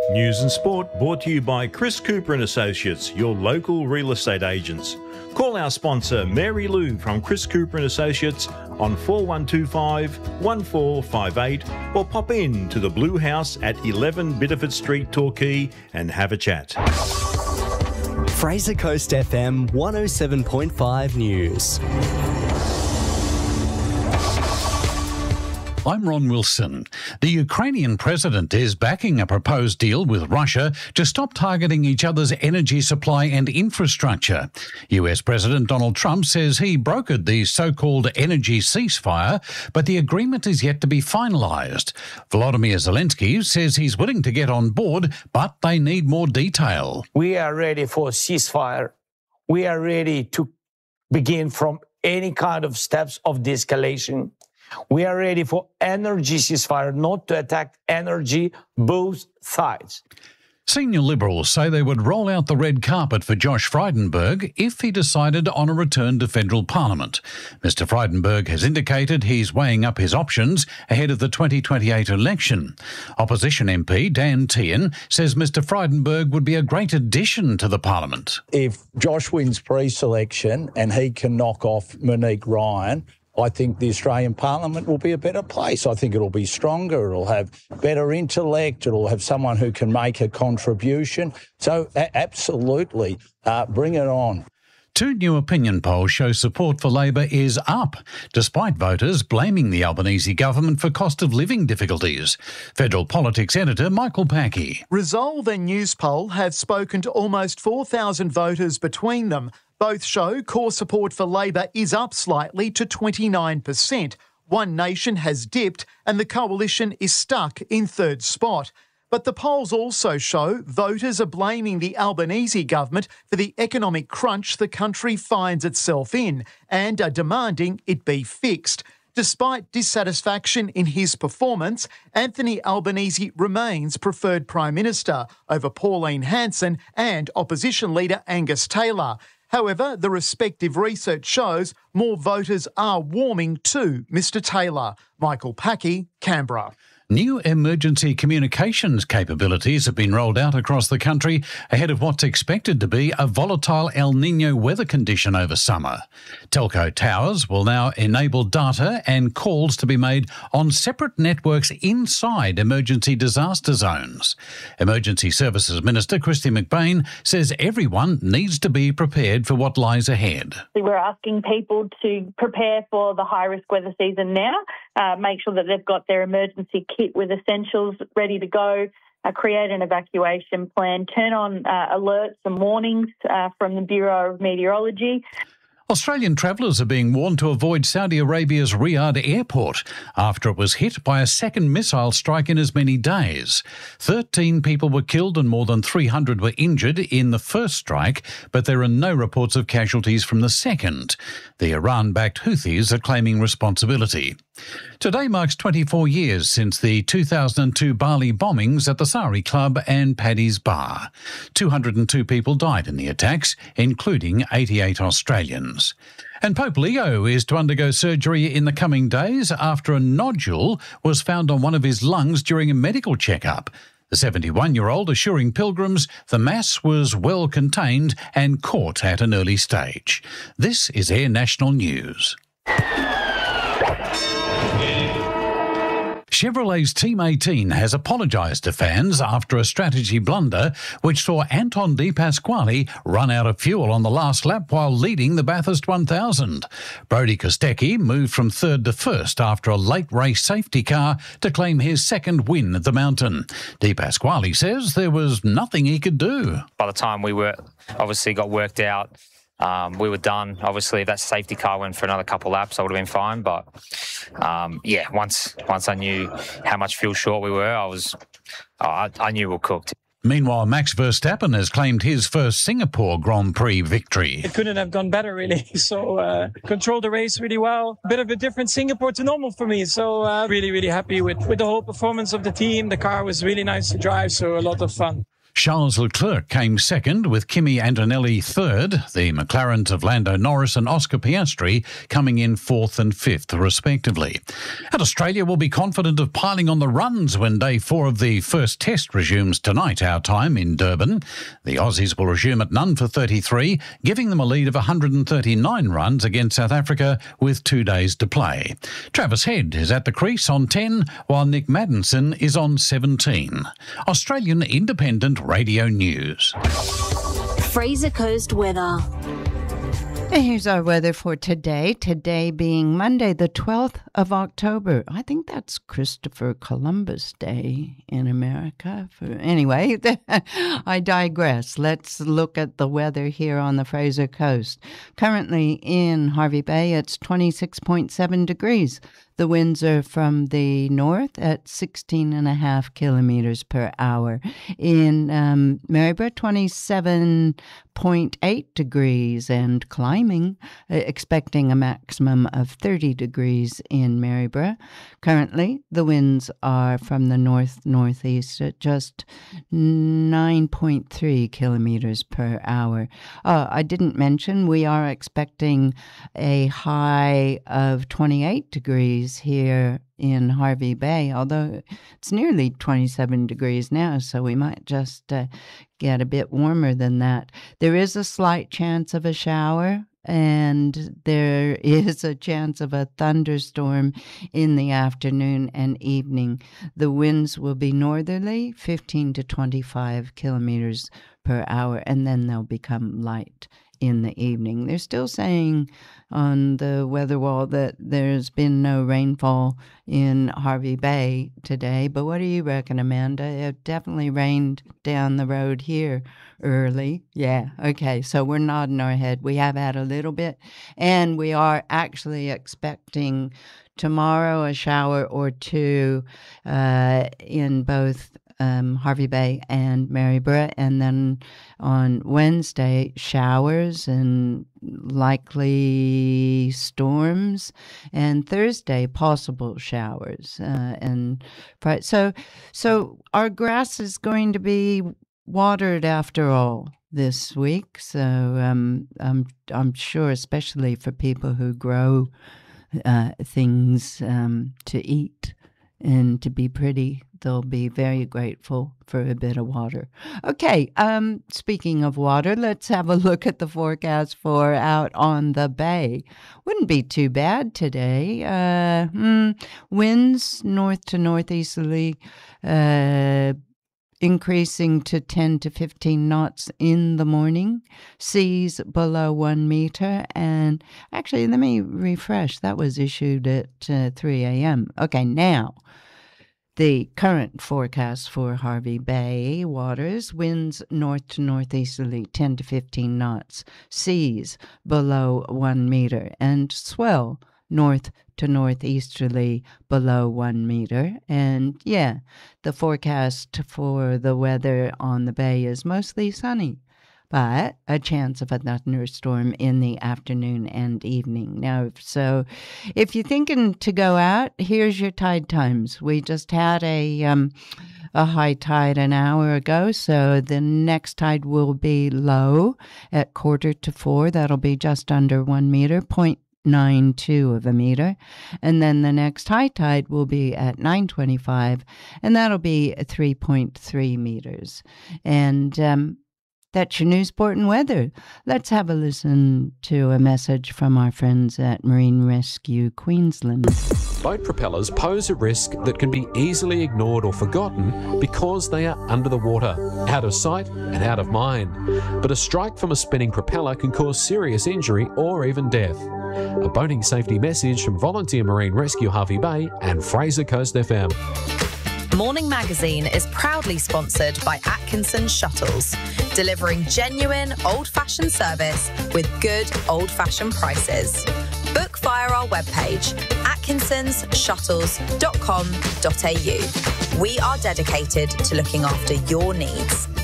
News and sport brought to you by Chris Cooper and Associates, your local real estate agents. Call our sponsor Mary Lou from Chris Cooper and Associates on 4125 1458 or pop in to the Blue House at 11 Biddeford Street, Torquay and have a chat. Fraser Coast FM 107.5 News. I'm Ron Wilson. The Ukrainian president is backing a proposed deal with Russia to stop targeting each other's energy supply and infrastructure. US President Donald Trump says he brokered the so-called energy ceasefire, but the agreement is yet to be finalised. Volodymyr Zelensky says he's willing to get on board, but they need more detail. We are ready for a ceasefire. We are ready to begin from any kind of steps of de-escalation. We are ready for energy ceasefire, not to attack energy, both sides. Senior Liberals say they would roll out the red carpet for Josh Frydenberg if he decided on a return to federal parliament. Mr Frydenberg has indicated he's weighing up his options ahead of the 2028 election. Opposition MP Dan Tehan says Mr Frydenberg would be a great addition to the parliament. If Josh wins pre-selection and he can knock off Monique Ryan, I think the Australian Parliament will be a better place. I think it'll be stronger, it'll have better intellect, it'll have someone who can make a contribution. So absolutely, bring it on. Two new opinion polls show support for Labor is up, despite voters blaming the Albanese government for cost of living difficulties. Federal Politics editor Michael Packey. Resolve and Newspoll have spoken to almost 4,000 voters between them. Both show core support for Labor is up slightly to 29%. One Nation has dipped and the coalition is stuck in third spot. But the polls also show voters are blaming the Albanese government for the economic crunch the country finds itself in and are demanding it be fixed. Despite dissatisfaction in his performance, Anthony Albanese remains preferred Prime Minister over Pauline Hanson and opposition leader Angus Taylor. However, the respective research shows more voters are warming to Mr Taylor. Michael Packey, Canberra. New emergency communications capabilities have been rolled out across the country ahead of what's expected to be a volatile El Niño weather condition over summer. Telco towers will now enable data and calls to be made on separate networks inside emergency disaster zones. Emergency Services Minister Kristy McBain says everyone needs to be prepared for what lies ahead. We're asking people to prepare for the high-risk weather season now, make sure that they've got their emergency kit with essentials ready to go, create an evacuation plan, turn on alerts and warnings from the Bureau of Meteorology. Australian travellers are being warned to avoid Saudi Arabia's Riyadh airport after it was hit by a second missile strike in as many days. 13 people were killed and more than 300 were injured in the first strike, but there are no reports of casualties from the second. The Iran-backed Houthis are claiming responsibility. Today marks 24 years since the 2002 Bali bombings at the Sari Club and Paddy's Bar. 202 people died in the attacks, including 88 Australians. And Pope Leo is to undergo surgery in the coming days after a nodule was found on one of his lungs during a medical checkup. The 71-year-old assuring pilgrims the Mass was well contained and caught at an early stage. This is Air National News. Chevrolet's Team 18 has apologised to fans after a strategy blunder which saw Anton De Pasquale run out of fuel on the last lap while leading the Bathurst 1000. Brodie Kostecki moved from third to first after a late race safety car to claim his second win at the mountain. De Pasquale says there was nothing he could do. By the time we were obviously got worked out, we were done. Obviously, if that safety car went for another couple laps, I would have been fine. But once I knew how much fuel short we were, I knew we were cooked. Meanwhile, Max Verstappen has claimed his first Singapore Grand Prix victory. It couldn't have gone better, really. So, controlled the race really well. A bit of a different Singapore to normal for me. So, really, really happy with the whole performance of the team. The car was really nice to drive, so a lot of fun. Charles Leclerc came second, with Kimi Antonelli third, the McLarens of Lando Norris and Oscar Piastri coming in fourth and fifth, respectively. And Australia will be confident of piling on the runs when day 4 of the first test resumes tonight, our time, in Durban. The Aussies will resume at none for 33, giving them a lead of 139 runs against South Africa with 2 days to play. Travis Head is at the crease on 10, while Nick Maddinson is on 17. Australian Independent Radio News. Fraser Coast weather. Here's our weather for today. Today being Monday, the 12th of October. I think that's Christopher Columbus Day in America. Anyway, I digress. Let's look at the weather here on the Fraser Coast. Currently in Hervey Bay, it's 26.7 degrees. The winds are from the north at 16.5 kilometers per hour. In Maryborough, 27.8 degrees and climbing, expecting a maximum of 30 degrees in Maryborough. Currently, the winds are from the north-northeast at just 9.3 kilometers per hour. I didn't mention we are expecting a high of 28 degrees here in Hervey Bay, although it's nearly 27 degrees now, so we might just get a bit warmer than that. There is a slight chance of a shower, and there is a chance of a thunderstorm in the afternoon and evening. The winds will be northerly, 15 to 25 kilometers per hour, and then they'll become light in the evening. They're still saying on the weather wall that there's been no rainfall in Hervey Bay today, but what do you reckon, Amanda? It definitely rained down the road here early. Yeah, okay, so we're nodding our head. We have had a little bit, and we are actually expecting tomorrow a shower or two in both Hervey Bay and Maryborough, and then on Wednesday, showers and likely storms, and Thursday, possible showers. So our grass is going to be watered after all this week. So I'm sure, especially for people who grow things to eat and to be pretty, they'll be very grateful for a bit of water. Okay, speaking of water, let's have a look at the forecast for out on the bay. Wouldn't be too bad today. Winds north to northeasterly, increasing to 10 to 15 knots in the morning, seas below 1 meter. And actually, let me refresh. That was issued at 3 a.m. Okay, now, the current forecast for Hervey Bay waters: winds north to northeasterly 10 to 15 knots, seas below 1 meter, and swell north to northeasterly below 1 meter. And yeah, the forecast for the weather on the bay is mostly sunny, but a chance of a thunderstorm in the afternoon and evening. Now, so if you're thinking to go out, here's your tide times. We just had a high tide an hour ago, so the next tide will be low at 3:45. That'll be just under 1 meter, 0.92 of a meter. And then the next high tide will be at 9:25, and that'll be 3.3 meters. And that's your news, sport, and weather. Let's have a listen to a message from our friends at Marine Rescue Queensland. Boat propellers pose a risk that can be easily ignored or forgotten because they are under the water, out of sight and out of mind. But a strike from a spinning propeller can cause serious injury or even death. A boating safety message from Volunteer Marine Rescue Hervey Bay and Fraser Coast FM. Morning Magazine is proudly sponsored by Atkinson Shuttles, delivering genuine old-fashioned service with good old-fashioned prices. Book via our webpage, atkinsonshuttles.com.au. We are dedicated to looking after your needs.